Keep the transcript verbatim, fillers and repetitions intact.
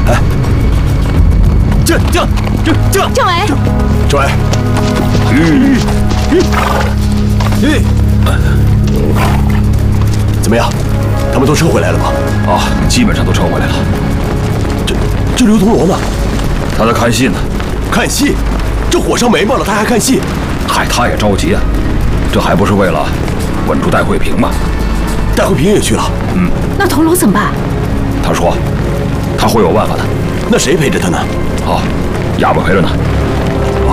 哎，这这这这， 政委， 政委，吁吁吁，怎么样？他们都撤回来了吗？ 啊，基本上都撤回来了。 这这刘铜锣呢？ 他在看戏呢。 看戏？这火烧眉毛了，他还看戏？ 嗨，他也着急啊，这还不是为了稳住戴慧萍吗？ 戴慧萍也去了。 嗯， 那铜锣怎么办？ 他说他会有办法的。 那谁陪着他呢？ 啊，哑巴陪着呢。